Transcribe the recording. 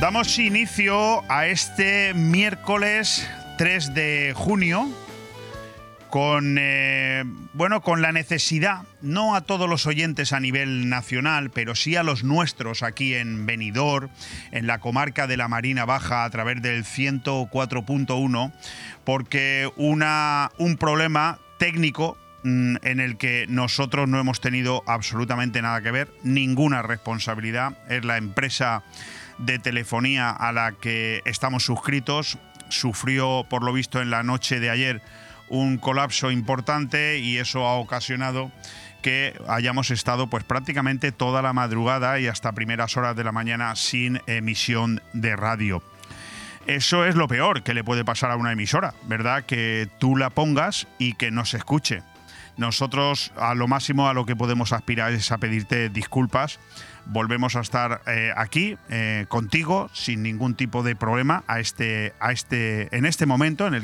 Damos inicio a este miércoles 3 de junio con la necesidad, no a todos los oyentes a nivel nacional, pero sí a los nuestros aquí en Benidorm, en la comarca de la Marina Baja, a través del 104.1, porque un problema técnico en el que nosotros no hemos tenido absolutamente nada que ver, ninguna responsabilidad. Es la empresa de telefonía a la que estamos suscritos. Sufrió, por lo visto, en la noche de ayer un colapso importante y eso ha ocasionado que hayamos estado pues prácticamente toda la madrugada y hasta primeras horas de la mañana sin emisión de radio. Eso es lo peor que le puede pasar a una emisora, ¿verdad? Que tú la pongas y que no se escuche. Nosotros a lo máximo a lo que podemos aspirar es a pedirte disculpas. Volvemos a estar aquí contigo sin ningún tipo de problema en este momento en el